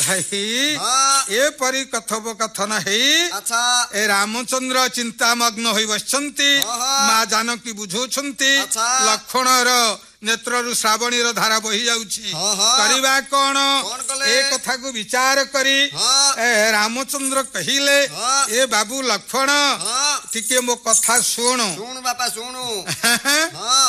एपरी कथोपकथन है ए रामचंद्र चिंतामग्न होई बसछंती मां जानकी बुझौछंती लक्ष्मणर नेत्रु श्रावणी धारा बही जाउछि करबा कोन ए कथा को विचार करी रामचंद्र कहिले ए बाबू लक्ष्मण टिके मो कथा सुन बापा सुनु